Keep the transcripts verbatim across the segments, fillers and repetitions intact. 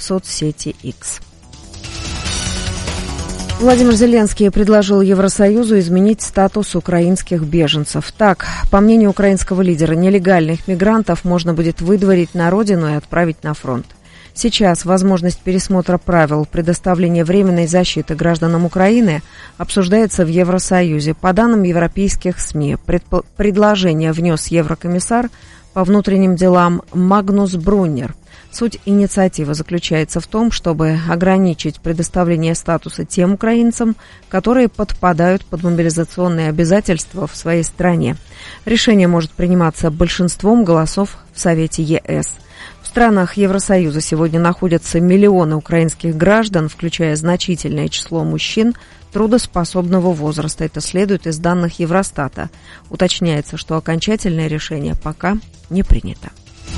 соцсети X. Владимир Зеленский предложил Евросоюзу изменить статус украинских беженцев. Так, по мнению украинского лидера, нелегальных мигрантов можно будет выдворить на родину и отправить на фронт. Сейчас возможность пересмотра правил предоставления временной защиты гражданам Украины обсуждается в Евросоюзе. По данным европейских СМИ, предпо- предложение внес еврокомиссар по внутренним делам Магнус Бруннер. Суть инициативы заключается в том, чтобы ограничить предоставление статуса тем украинцам, которые подпадают под мобилизационные обязательства в своей стране. Решение может приниматься большинством голосов в Совете ЕС. В странах Евросоюза сегодня находятся миллионы украинских граждан, включая значительное число мужчин трудоспособного возраста. Это следует из данных Евростата. Уточняется, что окончательное решение пока не принято.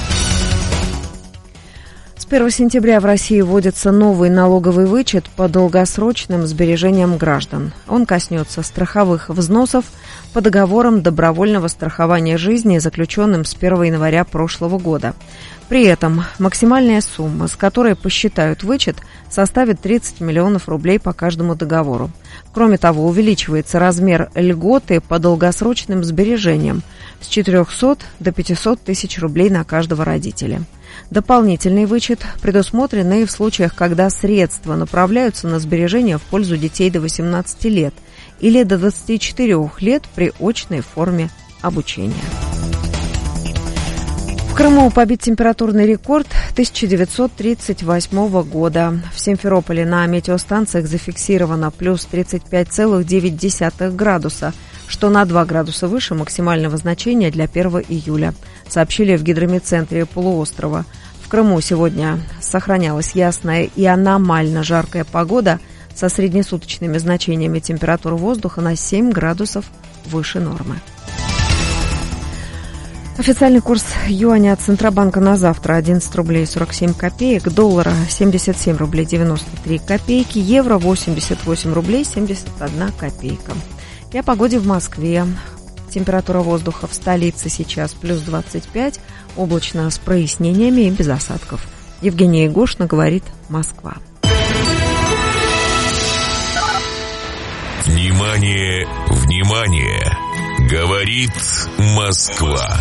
С первого сентября в России вводится новый налоговый вычет по долгосрочным сбережениям граждан. Он коснется страховых взносов по договорам добровольного страхования жизни, заключенным с первого января прошлого года. При этом максимальная сумма, с которой посчитают вычет, составит тридцать миллионов рублей по каждому договору. Кроме того, увеличивается размер льготы по долгосрочным сбережениям с четырехсот до пятисот тысяч рублей на каждого родителя. Дополнительный вычет предусмотрен и в случаях, когда средства направляются на сбережения в пользу детей до восемнадцати лет или до двадцати четырёх лет при очной форме обучения. В Крыму побит температурный рекорд тысяча девятьсот тридцать восьмого года. В Симферополе на метеостанциях зафиксировано плюс тридцать пять целых девять десятых градуса, что на два градуса выше максимального значения для первого июля, сообщили в гидрометцентре полуострова. В Крыму сегодня сохранялась ясная и аномально жаркая погода со среднесуточными значениями температуры воздуха на семь градусов выше нормы. Официальный курс юаня от Центробанка на завтра одиннадцать рублей сорок семь копеек, доллара семьдесят семь рублей девяносто три копейки, евро восемьдесят восемь рублей семьдесят одна копейка. И о погоде в Москве. Температура воздуха в столице сейчас плюс двадцать пять, облачно с прояснениями и без осадков. Евгения Егошина говорит «Москва». Внимание, внимание! Говорит Москва.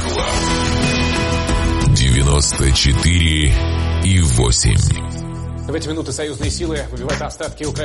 девяносто четыре и восемь. В эти минуты союзные силы выбивают остатки Украины.